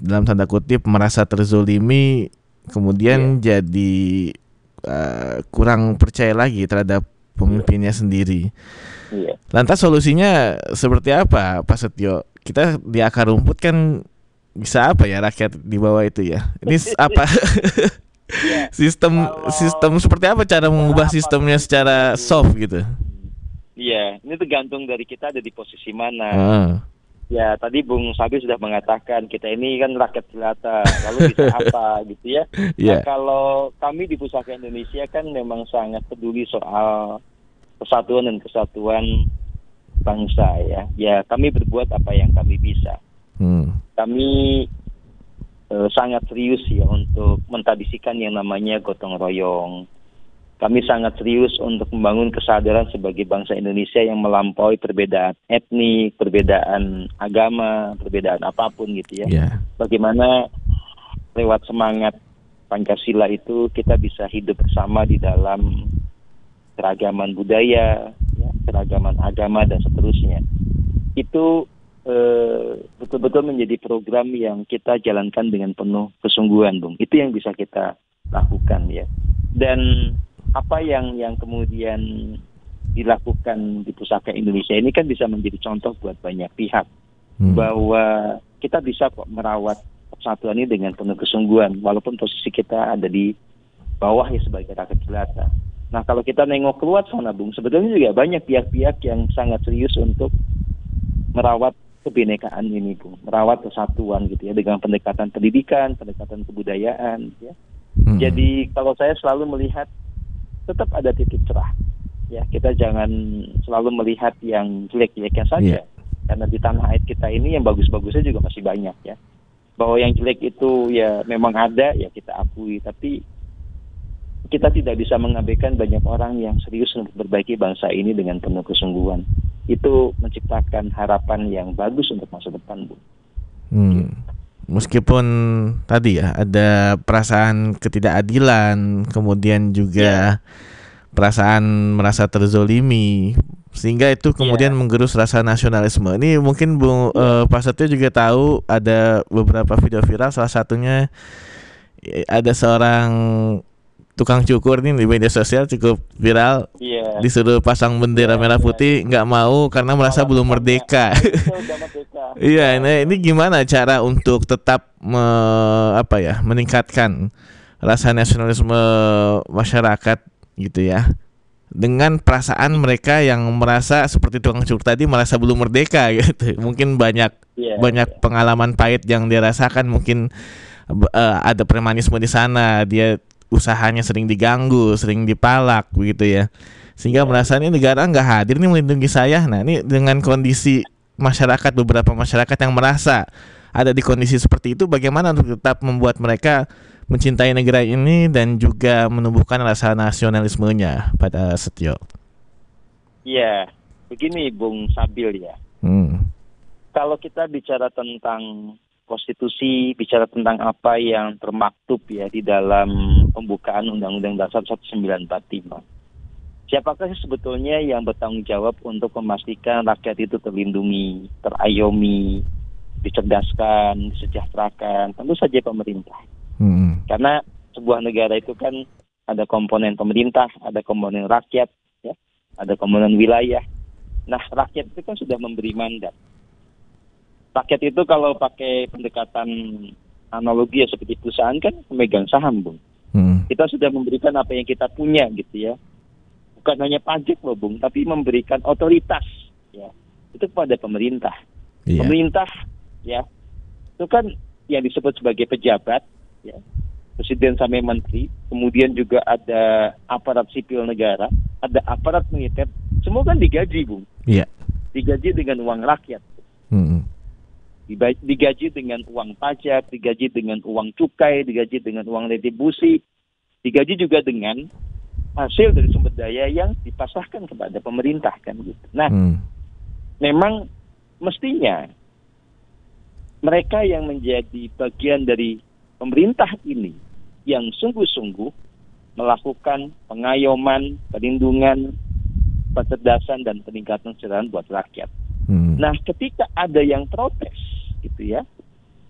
dalam tanda kutip merasa terzolimi, kemudian jadi kurang percaya lagi terhadap pemimpinnya sendiri. Lantas solusinya seperti apa, Pak Setio? Kita di akar rumput kan bisa apa ya rakyat di bawah itu ya? Ini apa? Sistem seperti apa cara mengubah sistemnya secara soft gitu? Iya, ini tergantung dari kita ada di posisi mana. Ya, tadi Bung Sabi sudah mengatakan kita ini kan rakyat jelata, lalu bisa apa gitu ya. Nah, kalau kami di Pusaka Indonesia kan memang sangat peduli soal persatuan dan kesatuan bangsa ya. Ya, kami berbuat apa yang kami bisa. Kami sangat serius ya untuk mentradisikan yang namanya gotong royong. Kami sangat serius untuk membangun kesadaran sebagai bangsa Indonesia yang melampaui perbedaan etnik, perbedaan agama, perbedaan apapun gitu ya. Bagaimana lewat semangat Pancasila itu kita bisa hidup bersama di dalam keragaman budaya, ya, keragaman agama dan seterusnya. Itu betul-betul menjadi program yang kita jalankan dengan penuh kesungguhan, Bung. Itu yang bisa kita lakukan ya. Dan apa yang kemudian dilakukan di Pusaka Indonesia ini kan bisa menjadi contoh buat banyak pihak bahwa kita bisa kok merawat persatuan ini dengan penuh kesungguhan walaupun posisi kita ada di bawah ya sebagai rakyat jelata. Nah, kalau kita nengok keluar sana, Bung, sebetulnya juga banyak pihak-pihak yang sangat serius untuk merawat kebinekaan ini, Bung, merawat kesatuan gitu ya dengan pendekatan pendidikan, pendekatan kebudayaan ya. Jadi kalau saya selalu melihat tetap ada titik cerah. Ya, kita jangan selalu melihat yang jelek-jeleknya saja. Karena di tanah air kita ini yang bagus-bagusnya juga masih banyak ya. Bahwa yang jelek itu ya memang ada, ya kita akui. Tapi kita tidak bisa mengabaikan banyak orang yang serius untuk memperbaiki bangsa ini dengan penuh kesungguhan. Itu menciptakan harapan yang bagus untuk masa depan, Bu. Meskipun tadi ya ada perasaan ketidakadilan, kemudian juga perasaan merasa terzolimi, sehingga itu kemudian menggerus rasa nasionalisme. Ini mungkin Bung Pak Setio juga tahu ada beberapa video viral, salah satunya ada seorang tukang cukur nih di media sosial cukup viral, disuruh pasang bendera merah putih, nggak mau karena merasa belum merdeka. Iya, ini gimana cara untuk tetap meningkatkan rasa nasionalisme masyarakat gitu ya, dengan perasaan mereka yang merasa seperti tukang cukur tadi merasa belum merdeka gitu. Mungkin banyak pengalaman pahit yang dia rasakan, mungkin ada premanisme di sana, dia usahanya sering diganggu, sering dipalak begitu ya, sehingga merasa ini negara nggak hadir nih melindungi saya. Nah, ini dengan kondisi masyarakat, beberapa masyarakat yang merasa ada di kondisi seperti itu, bagaimana untuk tetap membuat mereka mencintai negara ini dan juga menumbuhkan rasa nasionalismenya pada Setio? Ya, begini Bung Sabil ya. Kalau kita bicara tentang konstitusi, bicara tentang apa yang termaktub ya di dalam pembukaan Undang-Undang Dasar 1945. Siapakah sebetulnya yang bertanggung jawab untuk memastikan rakyat itu terlindungi, terayomi, dicerdaskan, disejahterakan? Tentu saja pemerintah. Karena sebuah negara itu kan ada komponen pemerintah, ada komponen rakyat, ya, ada komponen wilayah. Nah, rakyat itu kan sudah memberi mandat. Rakyat itu kalau pakai pendekatan analogi ya seperti perusahaan kan memegang saham, Bung. Kita sudah memberikan apa yang kita punya gitu ya. Bukan hanya pajak loh, Bung, tapi memberikan otoritas ya. Itu kepada pemerintah. Pemerintah ya. Itu kan yang disebut sebagai pejabat ya. Presiden sampai menteri, kemudian juga ada aparat sipil negara, ada aparat militer, semua kan digaji, Bung. Digaji dengan uang rakyat. Digaji dengan uang pajak, digaji dengan uang cukai, digaji dengan uang retribusi, digaji juga dengan hasil dari sumber daya yang dipasrahkan kepada pemerintah kan gitu. Nah, memang mestinya mereka yang menjadi bagian dari pemerintah ini yang sungguh-sungguh melakukan pengayoman, perlindungan, pencerdasan dan peningkatan kesejahteraan buat rakyat. Nah, ketika ada yang protes gitu ya,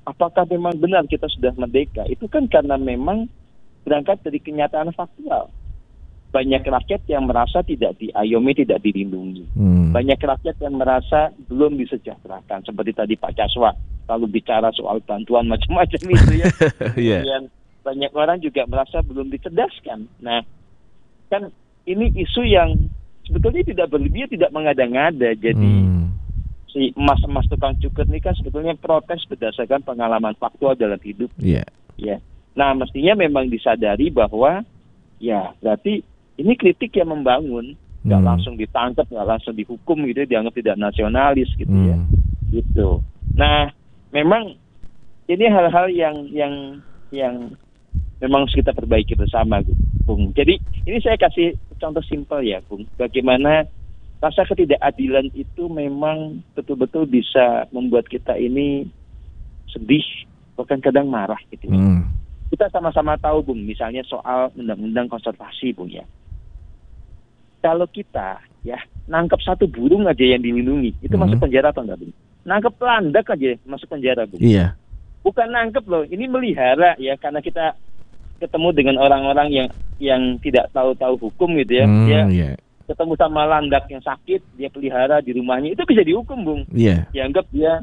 apakah memang benar kita sudah merdeka? Itu kan karena memang berangkat dari kenyataan faktual. Banyak rakyat yang merasa tidak diayomi, tidak dilindungi. Banyak rakyat yang merasa belum disejahterakan. Seperti tadi Pak Caswa, lalu bicara soal bantuan macam-macam itu ya. Kemudian banyak orang juga merasa belum dicerdaskan. Nah, kan ini isu yang sebetulnya tidak berlebihan, tidak mengada-ngada. Jadi si emas-emas tukang cukur ini kan sebetulnya protes berdasarkan pengalaman faktual dalam hidup. Ya. Nah, mestinya memang disadari bahwa ya berarti ini kritik yang membangun, nggak langsung ditangkap, nggak langsung dihukum gitu, dianggap tidak nasionalis gitu ya. Gitu. Nah, memang ini hal-hal yang memang harus kita perbaiki bersama, Bung. Jadi ini saya kasih contoh simpel ya, Bung. Bagaimana rasa ketidakadilan itu memang betul-betul bisa membuat kita ini sedih, bahkan kadang marah gitu ya. Kita sama-sama tahu, Bung, misalnya soal undang-undang konservasi, Bung ya. Kalau kita ya nangkep satu burung aja yang dilindungi, itu masuk penjara atau enggak, Bung? Nangkep landak aja masuk penjara, Bung. Iya. Bukan nangkep loh, ini melihara ya, karena kita ketemu dengan orang-orang yang tidak tahu hukum gitu ya. Dia ketemu sama landak yang sakit, dia pelihara di rumahnya, itu bisa dihukum, Bung. Dianggap dia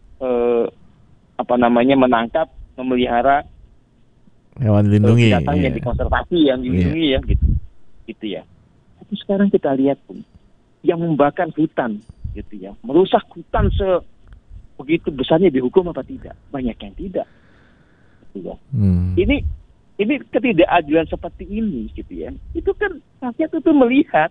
menangkap, memelihara hewan dilindungi, binatang yang dikonservasi, yang dilindungi ya gitu ya. Tapi sekarang kita lihat, Bung, yang membakar hutan gitu ya, merusak hutan begitu besarnya, dihukum apa tidak? Banyak yang tidak. Gitu ya. Ini ketidakadilan seperti ini gitu ya. Itu kan rakyat itu melihat,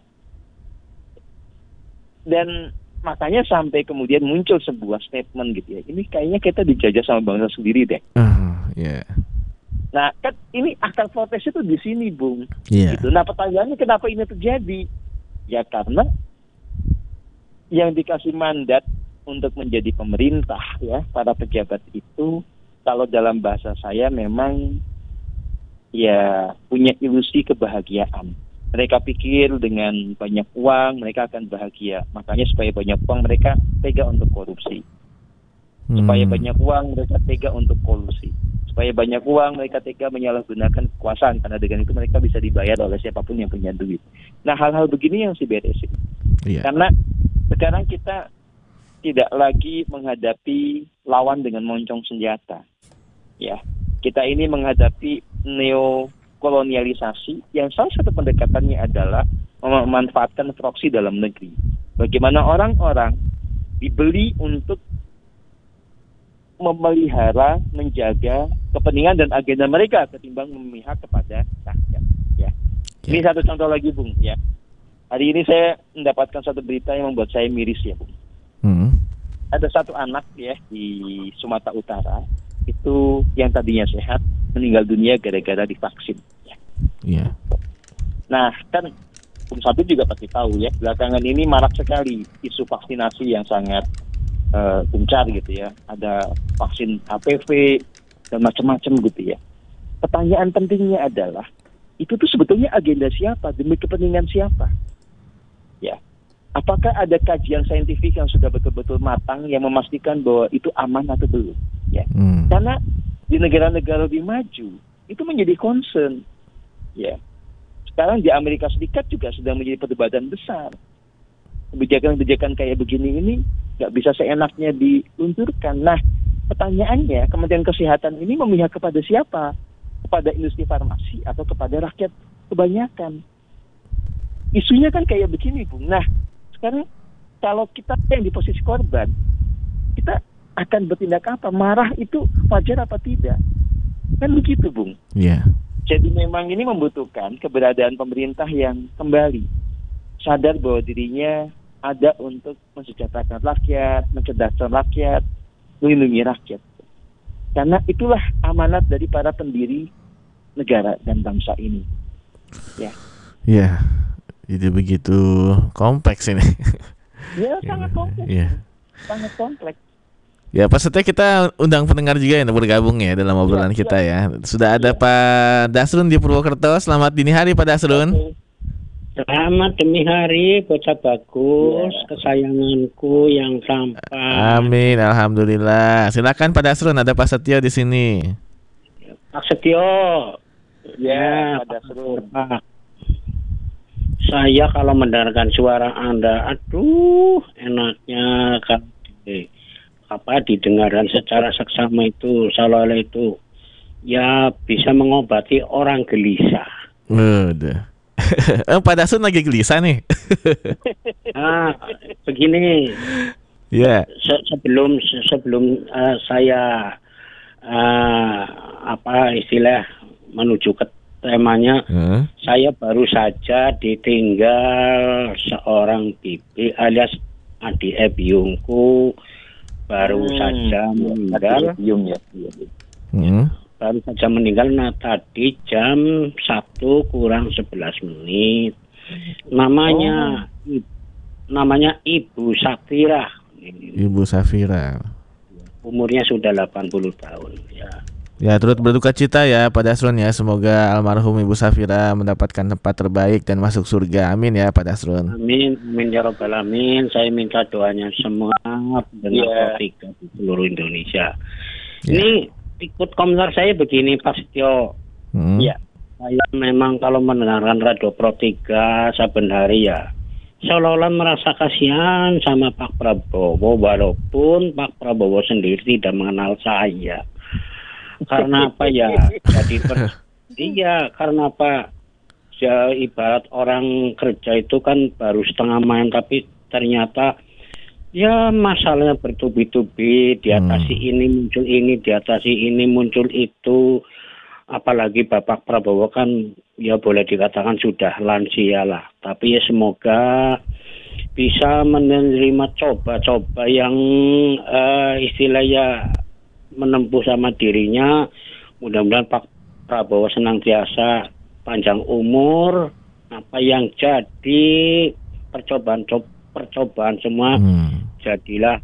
dan makanya sampai kemudian muncul sebuah statement gitu ya. Ini kayaknya kita dijajah sama bangsa sendiri deh. Nah, kan ini akar protes itu di sini, Bung. Gitu. Nah, pertanyaannya kenapa ini terjadi? Ya karena yang dikasih mandat untuk menjadi pemerintah ya, para pejabat itu, kalau dalam bahasa saya memang ya punya ilusi kebahagiaan. Mereka pikir dengan banyak uang mereka akan bahagia. Makanya supaya banyak uang mereka tega untuk korupsi. Supaya banyak uang mereka tega untuk kolusi. Supaya banyak uang mereka tega menyalahgunakan kekuasaan, karena dengan itu mereka bisa dibayar oleh siapapun yang punya duit. Nah, hal-hal begini yang harus diberesin. Karena sekarang kita tidak lagi menghadapi lawan dengan moncong senjata. Ya, kita ini menghadapi neokolonialisasi yang salah satu pendekatannya adalah memanfaatkan proksi dalam negeri. Bagaimana orang-orang dibeli untuk memelihara, menjaga kepentingan dan agenda mereka ketimbang memihak kepada rakyat. Ya. Ini satu contoh lagi, Bung. Ya. Hari ini saya mendapatkan satu berita yang membuat saya miris ya, Bung. Ada satu anak ya di Sumatera Utara itu yang tadinya sehat meninggal dunia gara-gara divaksin. Ya. Nah, kan Bung Sabit juga pasti tahu ya, belakangan ini marak sekali isu vaksinasi yang sangat gencar gitu ya. Ada vaksin HPV dan macam-macam gitu ya. Pertanyaan pentingnya adalah, itu tuh sebetulnya agenda siapa, demi kepentingan siapa? Ya. Apakah ada kajian saintifik yang sudah betul-betul matang yang memastikan bahwa itu aman atau belum? Ya. Karena di negara-negara lebih maju itu menjadi concern. Ya. Sekarang di Amerika Serikat juga sedang menjadi perdebatan besar. Kebijakan-kebijakan kayak begini ini nggak bisa seenaknya diluncurkan. Nah, pertanyaannya, Kementerian Kesehatan ini memihak kepada siapa? Kepada industri farmasi atau kepada rakyat kebanyakan? Isunya kan kayak begini, Bung. Nah, sekarang kalau kita yang di posisi korban, kita akan bertindak apa? Marah itu wajar apa tidak? Kan begitu, Bung. Jadi memang ini membutuhkan keberadaan pemerintah yang kembali sadar bahwa dirinya ada untuk mensejahterakan rakyat, mencerdaskan rakyat, melindungi rakyat. Karena itulah amanat dari para pendiri negara dan bangsa ini. Ya, jadi begitu kompleks ini. Ya, sangat kompleks. Sangat kompleks. Ya, Pak Setia, kita undang pendengar juga yang bergabung ya dalam obrolan kita ya. Sudah ada Pak Dasrun di Purwokerto. Selamat dini hari, Pak Dasrun. Selamat demi hari, bocah bagus, kesayanganku yang tampan. Amin, alhamdulillah. Silakan Pak Dasrun, ada Pak Setio di sini. Pak Setio. Ya, Pak Dasrun. Saya kalau mendengarkan suara Anda, aduh, enaknya kalau didengarkan secara seksama itu, seolah-olah itu ya bisa mengobati orang gelisah. Udah. Pak Dasun lagi gelisah nih. Begini. Ya. Sebelum saya istilah menuju ke temanya, saya baru saja ditinggal seorang bibi alias Adi Ebiungku, baru saja meninggal. Baru saja meninggal tadi jam 1 kurang 11 menit. Namanya Ibu Safira. Ibu Safira. Umurnya sudah 80 tahun ya. Ya, turut berduka cita ya Pak Dasrun ya. Semoga almarhum Ibu Safira mendapatkan tempat terbaik dan masuk surga. Amin ya Pak Dasrun. Amin, amin ya rabbal alamin. Saya minta doanya semua pendengar di seluruh Indonesia. Ini ikut komentar saya begini Pak Setio. Ya, saya memang kalau mendengarkan Radio Pro 3 saben hari ya, seolah-olah merasa kasihan sama Pak Prabowo, walaupun Pak Prabowo sendiri tidak mengenal saya. Karena apa ya? Jadi karena apa? Ya, ibarat orang kerja itu kan baru setengah main, tapi ternyata ya masalahnya bertubi-tubi, diatasi ini muncul ini, diatasi ini muncul itu. Apalagi Bapak Prabowo kan ya boleh dikatakan sudah lansia lah. Tapi ya semoga bisa menerima coba-coba yang istilahnya menempuh sama dirinya. Mudah-mudahan Pak Prabowo senantiasa panjang umur. Apa yang jadi percobaan semua jadilah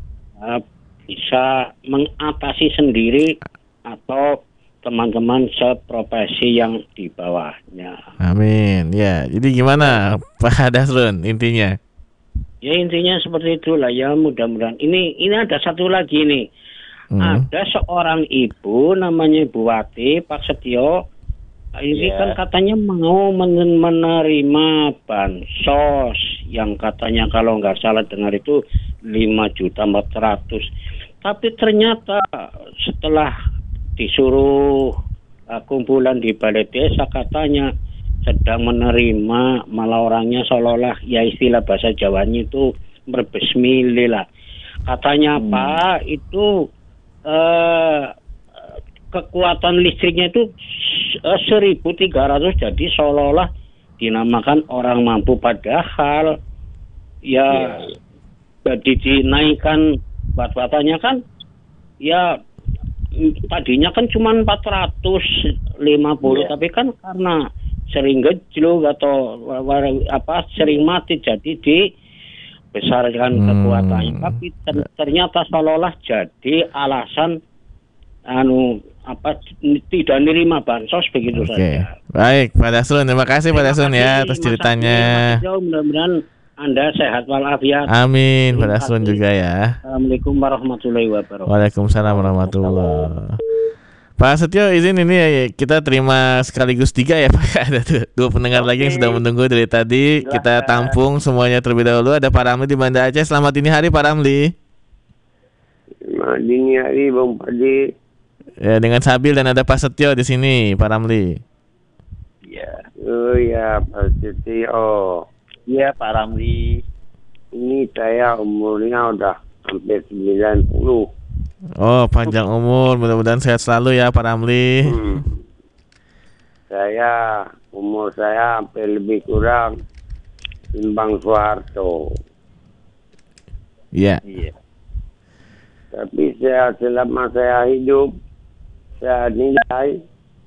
bisa mengatasi sendiri atau teman-teman seprofesi yang di bawahnya. Amin. Ya, jadi gimana Pak Dasrun intinya? Ya intinya seperti itulah ya, mudah-mudahan. Ini ada satu lagi nih. Ada seorang ibu namanya Ibu Wati, Pak Setio. Ini kan katanya mau menerima bansos yang katanya kalau nggak salah dengar itu 5.400.000. Tapi ternyata setelah disuruh kumpulan di balai desa katanya sedang menerima, malah orangnya seolah-olah ya istilah bahasa Jawanya itu berbesmili lah. Katanya Pak itu kekuatan listriknya itu 1.300, jadi seolah-olah dinamakan orang mampu, padahal ya jadi dinaikkan batannya kan ya tadinya kan cuma 450, tapi kan karena sering gejluk atau sering mati jadi dibesarkan kekuatannya, tapi ternyata seolah-olah jadi alasan tidak nerima bansos begitu saja. Baik, Pak Dasrun, terima kasih Pak Dasrun ya atas ceritanya. Mudah-mudahan Anda sehat walafiat. Amin, Pak Dasrun juga ya. Assalamualaikum warahmatullahi wabarakatuh. Waalaikumsalam warahmatullahi wabarakatuh. Pak Setio, izin ini ya, kita terima sekaligus 3 ya Pak. Ada 2 pendengar lagi yang sudah menunggu dari tadi. Silahkan. Kita tampung semuanya terlebih dahulu. Ada Pak Ramli di Banda Aceh. Selamat dini hari Pak Ramli. Selamat dini hari Bang Padi. Ya, dengan Sabil dan ada Pak Setio di sini, Pak Ramli. Ya. Oh ya, Pak Setio. Iya, Pak Ramli. Ini saya umurnya udah hampir 90. Oh, panjang umur, mudah-mudahan sehat selalu ya Pak Ramli. Umur saya hampir lebih kurang timbang Soeharto. Iya. Tapi selama saya hidup, saya nilai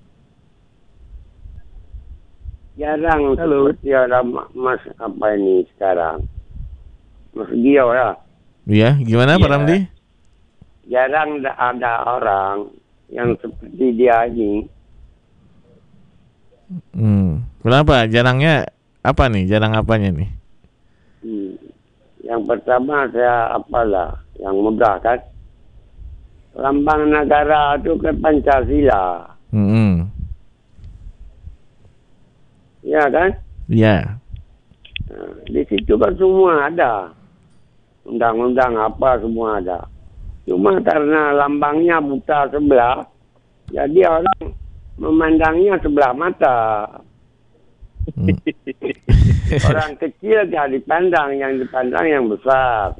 jarang seperti ada Mas apa ini sekarang. Mas Gio ya. Iya, gimana Pak Ramli? Jarang ada orang yang seperti dia ini. Kenapa? Jarangnya apa nih? Jarang apanya nih? Yang pertama saya apalah, yang mudah kan. Lambang negara itu kan Pancasila. Ya kan? Iya. Nah, di situ kan semua ada. Undang-undang apa semua ada. Cuma karena lambangnya buta sebelah, jadi orang memandangnya sebelah mata. Orang kecil gak dipandang, yang dipandang yang besar.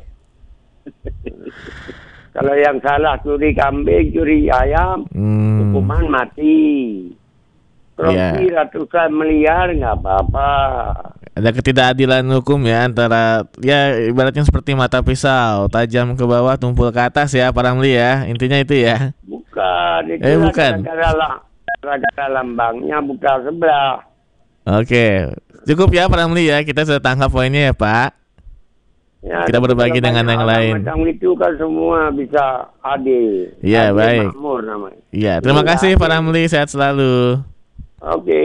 Kalau yang salah curi kambing, curi ayam, hukuman mati. Korupsi ratusan miliar nggak apa-apa. Ada ketidakadilan hukum ya antara ya ibaratnya seperti mata pisau, tajam ke bawah, tumpul ke atas ya, Pak Ramli ya. Intinya itu ya. Bukan, itu bukan. Gara-gara lambangnya buka sebelah. Oke, cukup ya Pak Ramli ya. Kita sudah tangkap poinnya ya Pak. Ya, kita berbagi dengan yang lain. Macam itu kan semua bisa adil. Iya, baik. Iya, terima kasih Pak Ramli, sehat selalu. Oke.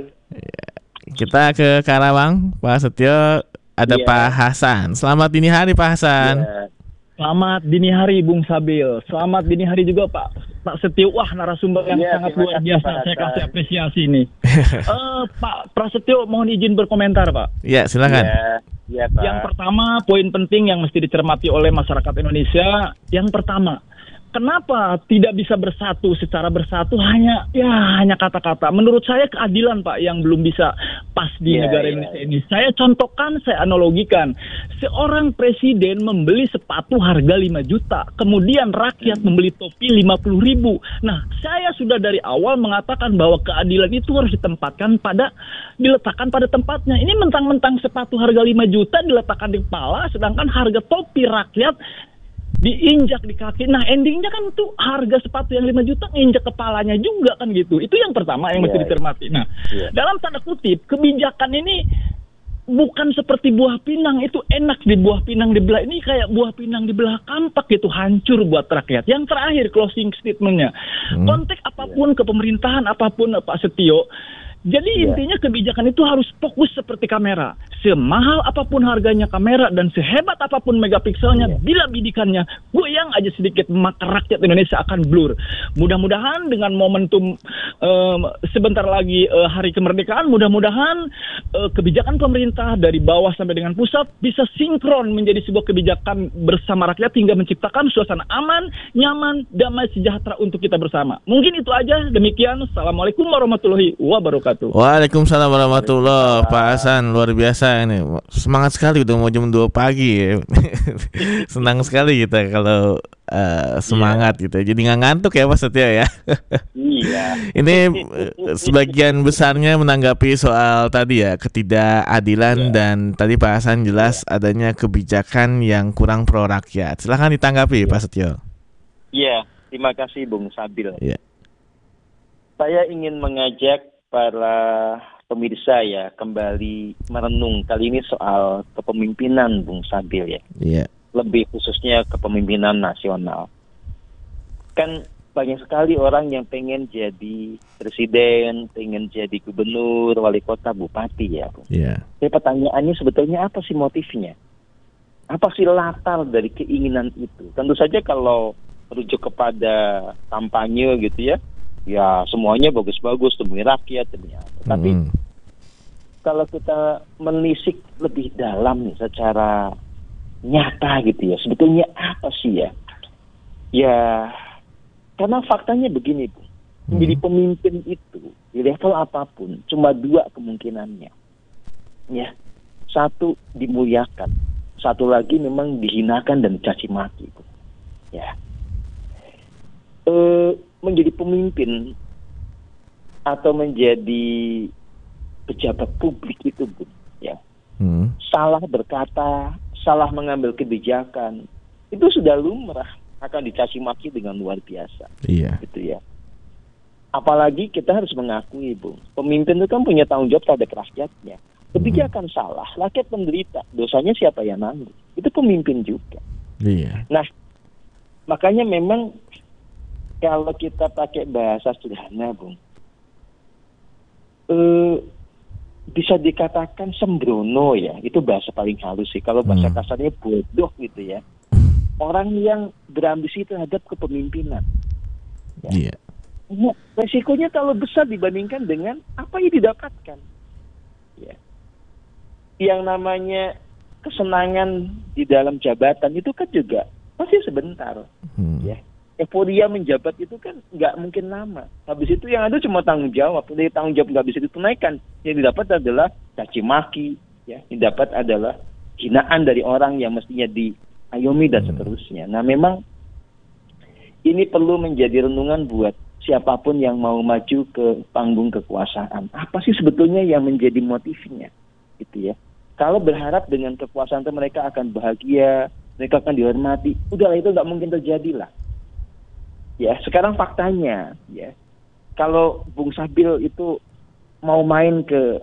Kita ke Karawang, Pak Setio, ada Pak Hasan. Selamat dini hari Pak Hasan. Selamat dini hari Bung Sabil. Selamat dini hari juga Pak Setio. Wah, narasumber yang sangat luar biasa. Saya kasih apresiasi ini. Pak Prasetyo mohon izin berkomentar Pak. Iya, silakan. Ya, Pak. Yang pertama, poin penting yang mesti dicermati oleh masyarakat Indonesia. Yang pertama, kenapa tidak bisa bersatu secara bersatu hanya kata-kata. Menurut saya keadilan Pak yang belum bisa pas di negara Indonesia ini. Saya contohkan, saya analogikan. Seorang presiden membeli sepatu harga 5 juta. Kemudian rakyat membeli topi 50.000. Nah, saya sudah dari awal mengatakan bahwa keadilan itu harus diletakkan pada tempatnya. Ini mentang-mentang sepatu harga 5 juta diletakkan di kepala, sedangkan harga topi rakyat diinjak di kaki. Nah, endingnya kan itu harga sepatu yang 5 juta nginjak kepalanya juga kan gitu. Itu yang pertama yang mesti dicermati. Nah, dalam tanda kutip, kebijakan ini bukan seperti buah pinang. Itu enak di buah pinang dibelah. Ini kayak buah pinang dibelah kampak gitu, hancur buat rakyat. Yang terakhir, closing statementnya. Konteks apapun kepemerintahan, apapun Pak Setio, jadi intinya kebijakan itu harus fokus seperti kamera. Semahal apapun harganya kamera dan sehebat apapun megapikselnya, bila bidikannya goyang aja sedikit, maka rakyat Indonesia akan blur. Mudah-mudahan dengan momentum sebentar lagi hari kemerdekaan, mudah-mudahan kebijakan pemerintah dari bawah sampai dengan pusat bisa sinkron menjadi sebuah kebijakan bersama rakyat hingga menciptakan suasana aman, nyaman, damai, sejahtera untuk kita bersama. Mungkin itu aja. Demikian. Assalamualaikum warahmatullahi wabarakatuh. Waalaikumsalam warahmatullahi wabarakatuh. Pak Hasan, luar biasa ini. Semangat sekali udah mau jam 2 pagi ya. Senang sekali kita kalau semangat gitu. Jadi nggak ngantuk ya Pak Setio ya. Iya. Ini sebagian besarnya menanggapi soal tadi ya, ketidakadilan dan tadi Pak Hasan jelas adanya kebijakan yang kurang pro rakyat. Silahkan ditanggapi Pak Setio. Iya, terima kasih Bung Sabil. Iya. Saya ingin mengajak para pemirsa ya kembali merenung kali ini soal kepemimpinan Bung Sabil ya. Iya. Lebih khususnya kepemimpinan nasional. Kan banyak sekali orang yang pengen jadi presiden, pengen jadi gubernur, wali kota, bupati ya Bung. Iya. Tapi pertanyaannya sebetulnya apa sih motifnya? Apa sih latar dari keinginan itu? Tentu saja kalau merujuk kepada kampanye gitu ya semuanya bagus-bagus demi rakyat, demi apa. Tapi kalau kita menelisik lebih dalam nih secara nyata gitu ya, sebetulnya apa sih ya? Ya, karena faktanya begini Bu, menjadi pemimpin itu di level apapun cuma 2 kemungkinannya. Ya, satu dimuliakan, satu lagi memang dihinakan dan caci maki Bu. Ya. Menjadi pemimpin atau menjadi pejabat publik itu Bu, ya. Salah berkata, salah mengambil kebijakan, itu sudah lumrah akan dicaci maki dengan luar biasa. Iya. Gitu ya. Apalagi kita harus mengakui Bu, pemimpin itu kan punya tanggung jawab terhadap rakyatnya. Kebijakan salah, rakyat menderita, dosanya siapa yang nanggung? Itu pemimpin juga. Iya. Nah, makanya memang kalau kita pakai bahasa sederhana, Bung, bisa dikatakan sembrono ya, itu bahasa paling halus sih. Kalau bahasa kasarnya bodoh gitu ya. Orang yang berambisi terhadap kepemimpinan. Iya. Ya. Resikonya terlalu besar dibandingkan dengan apa yang didapatkan. Ya. Yang namanya kesenangan di dalam jabatan itu kan juga pasti sebentar. Ya. Euforia menjabat itu kan nggak mungkin lama. Habis itu yang ada cuma tanggung jawab. Dari tanggung jawab nggak bisa ditunaikan. Yang didapat adalah caci maki. Ya. Yang didapat adalah hinaan dari orang yang mestinya diayomi dan seterusnya. Nah memang ini perlu menjadi renungan buat siapapun yang mau maju ke panggung kekuasaan. Apa sih sebetulnya yang menjadi motifnya? Gitu ya. Kalau berharap dengan kekuasaan itu mereka akan bahagia, mereka akan dihormati, udahlah itu nggak mungkin terjadi lah. Ya, sekarang faktanya, ya, kalau Bung Sabil itu mau main ke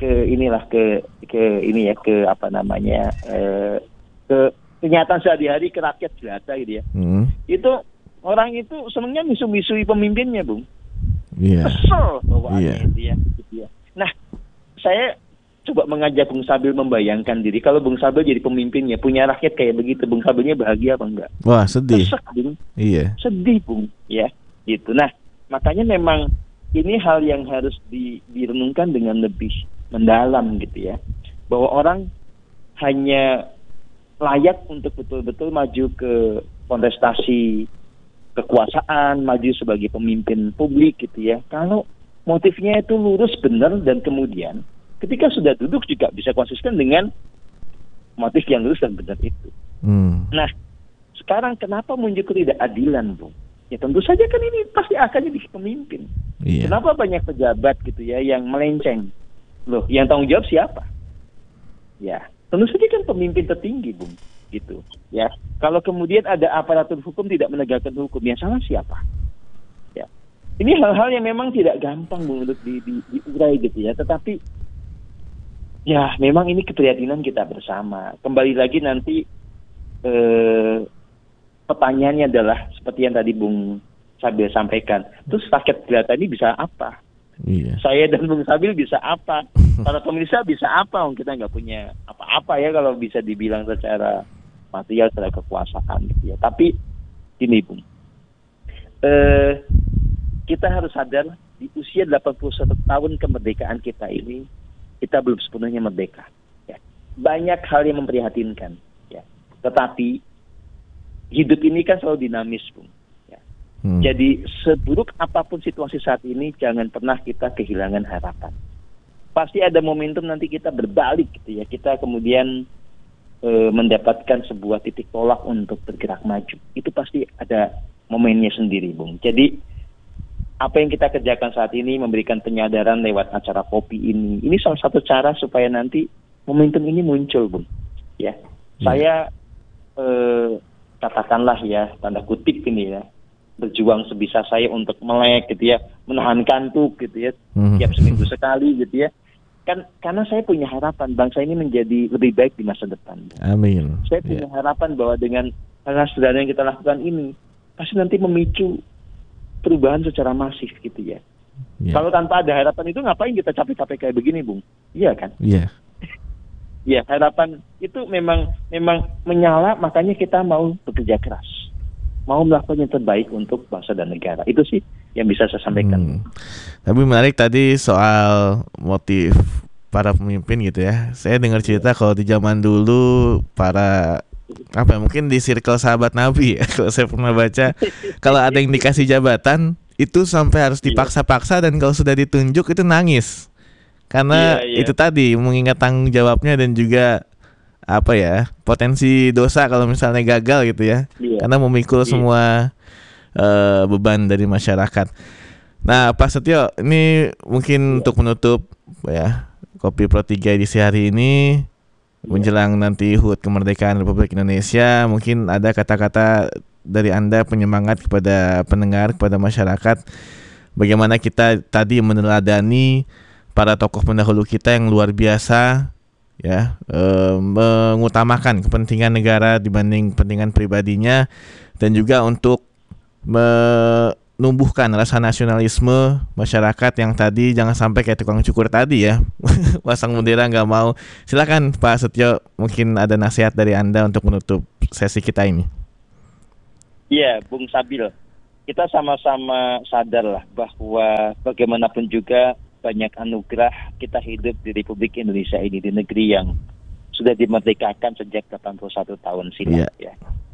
kenyataan sehari-hari ke rakyat jelata gitu ya. Itu orang itu senangnya misu-misui pemimpinnya, Bung. Kesel bawaannya itu ya. Nah, saya coba mengajak Bung Sabil membayangkan diri kalau Bung Sabil jadi pemimpinnya, punya rakyat kayak begitu, Bung Sabilnya bahagia apa enggak? Wah, sedih. Kesek, Bung. Iya. Sedih, Bung, ya. Gitu. Nah, makanya memang ini hal yang harus direnungkan dengan lebih mendalam gitu ya. Bahwa orang hanya layak untuk betul-betul maju ke kontestasi kekuasaan, maju sebagai pemimpin publik gitu ya. Kalau motifnya itu lurus, benar, dan kemudian ketika sudah duduk juga bisa konsisten dengan motif yang lurus dan benar itu. Nah, sekarang kenapa muncul ketidakadilan, Bung? Ya tentu saja kan ini pasti akan jadi pemimpin. Kenapa banyak pejabat gitu ya yang melenceng? Loh, yang tanggung jawab siapa? Ya, tentu saja kan pemimpin tertinggi, Bung. Gitu. Ya, kalau kemudian ada aparatur hukum tidak menegakkan hukum, yang salah siapa? Ya, ini hal-hal yang memang tidak gampang, Bung, untuk diurai gitu ya. Tetapi ya, memang ini keprihatinan kita bersama. Kembali lagi nanti pertanyaannya adalah seperti yang tadi Bung Sabil sampaikan. Terus rakyat jelata ini bisa apa? Saya dan Bung Sabil bisa apa? Para pemirsa bisa apa? Kita nggak punya apa-apa ya kalau bisa dibilang secara material, secara kekuasaan gitu ya. Tapi ini, Bung, kita harus sadar di usia 81 tahun kemerdekaan kita ini, kita belum sepenuhnya merdeka. Ya. Banyak hal yang memprihatinkan. Ya. Tetapi hidup ini kan selalu dinamis, Bung. Ya. Jadi seburuk apapun situasi saat ini, jangan pernah kita kehilangan harapan. Pasti ada momentum nanti kita berbalik, gitu ya. Kita kemudian mendapatkan sebuah titik tolak untuk bergerak maju. Itu pasti ada momennya sendiri, Bung. Jadi apa yang kita kerjakan saat ini, memberikan penyadaran lewat acara kopi ini salah satu cara supaya nanti momentum ini muncul, Bung. Ya, saya katakanlah ya, tanda kutip ini ya, berjuang sebisa saya untuk melek gitu ya, menahan kantuk gitu ya, tiap seminggu sekali gitu ya. Kan karena saya punya harapan bangsa ini menjadi lebih baik di masa depan. Amin. Saya punya harapan bahwa dengan hal sederhana yang kita lakukan ini pasti nanti memicu perubahan secara masif gitu ya. Kalau tanpa ada harapan itu ngapain kita capek-capek kayak begini, Bung? Iya kan? Iya. Ya, harapan itu memang menyala, makanya kita mau bekerja keras. Mau melakukan yang terbaik untuk bangsa dan negara. Itu sih yang bisa saya sampaikan. Tapi menarik tadi soal motif para pemimpin gitu ya. Saya dengar cerita kalau di zaman dulu para mungkin di circle sahabat Nabi ya, kalau saya pernah baca, kalau ada yang dikasih jabatan itu sampai harus dipaksa-paksa, dan kalau sudah ditunjuk itu nangis karena itu tadi mengingat tanggung jawabnya dan juga potensi dosa kalau misalnya gagal gitu ya, karena memikul semua beban dari masyarakat. Nah, Pak Setio, ini mungkin untuk menutup ya Kopi Pro 3 edisi hari ini menjelang nanti HUT kemerdekaan Republik Indonesia, mungkin ada kata-kata dari Anda penyemangat kepada pendengar, kepada masyarakat, bagaimana kita tadi meneladani para tokoh pendahulu kita yang luar biasa ya, mengutamakan kepentingan negara dibanding kepentingan pribadinya, dan juga untuk menumbuhkan rasa nasionalisme masyarakat yang tadi jangan sampai kayak tukang cukur tadi ya, pasang bendera nggak mau. Silakan Pak Setio, mungkin ada nasihat dari Anda untuk menutup sesi kita ini. Iya, Bung Sabil, kita sama-sama sadar lah bahwa bagaimanapun juga banyak anugerah kita hidup di Republik Indonesia ini, di negeri yang sudah dimerdekakan sejak 81 tahun silam ya.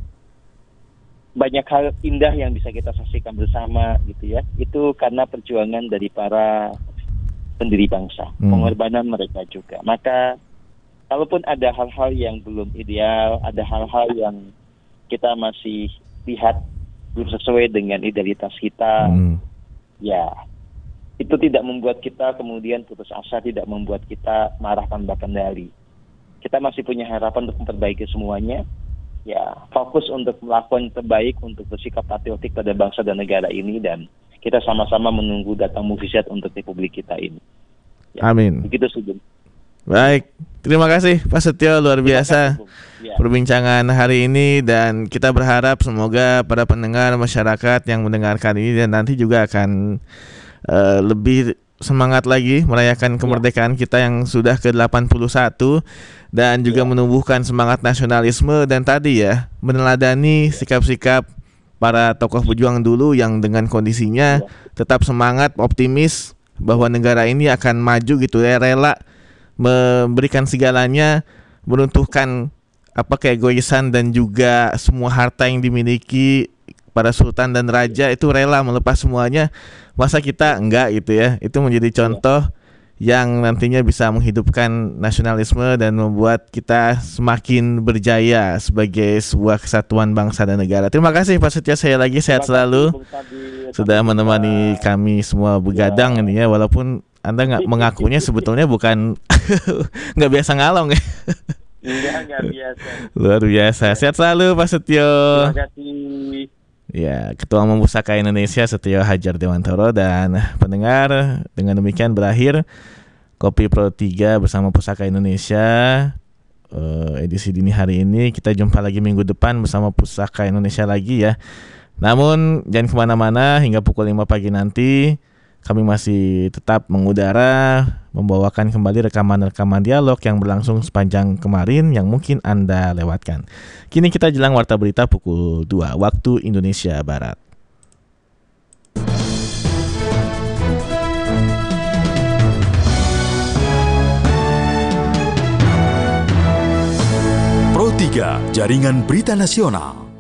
Banyak hal indah yang bisa kita saksikan bersama gitu ya. Itu karena perjuangan dari para pendiri bangsa, pengorbanan mereka juga. Maka kalaupun ada hal-hal yang belum ideal, ada hal-hal yang kita masih lihat belum sesuai dengan idealitas kita, ya itu tidak membuat kita kemudian putus asa, tidak membuat kita marah tanpa kendali. Kita masih punya harapan untuk memperbaiki semuanya. Ya, fokus untuk melakukan terbaik, untuk bersikap patriotik pada bangsa dan negara ini, dan kita sama-sama menunggu datang mukjizat untuk Republik kita ini. Ya, amin. Begitu sih. Baik, terima kasih Pak Setio, luar biasa perbincangan hari ini, dan kita berharap semoga para pendengar masyarakat yang mendengarkan ini dan nanti juga akan lebih semangat lagi merayakan kemerdekaan kita yang sudah ke-81 dan juga menumbuhkan semangat nasionalisme, dan tadi ya meneladani sikap-sikap para tokoh pejuang dulu yang dengan kondisinya tetap semangat, optimis bahwa negara ini akan maju gitu ya, rela memberikan segalanya, meruntuhkan keegoisan dan juga semua harta yang dimiliki para sultan dan raja, itu rela melepas semuanya. Masa kita enggak gitu ya. Itu menjadi contoh yang nantinya bisa menghidupkan nasionalisme dan membuat kita semakin berjaya sebagai sebuah kesatuan bangsa dan negara. Terima kasih Pak Setio, saya lagi sehat selalu. Sudah menemani kami semua begadang ini ya, walaupun Anda nggak mengakunya sebetulnya bukan nggak biasa ngalong ya. Enggak biasa. Luar biasa. Sehat selalu Pak Setio. Terima kasih. Ya, Ketua Umum Pusaka Indonesia Setio Hadjar Dewantoro. Dan pendengar, dengan demikian berakhir Kopi Pro 3 bersama Pusaka Indonesia edisi dini hari ini. Kita jumpa lagi minggu depan bersama Pusaka Indonesia lagi ya. Namun jangan kemana-mana, hingga pukul 5 pagi nanti kami masih tetap mengudara, membawakan kembali rekaman-rekaman dialog yang berlangsung sepanjang kemarin yang mungkin Anda lewatkan. Kini kita jelang warta berita pukul 2 waktu Indonesia Barat. Pro 3, Jaringan Berita Nasional.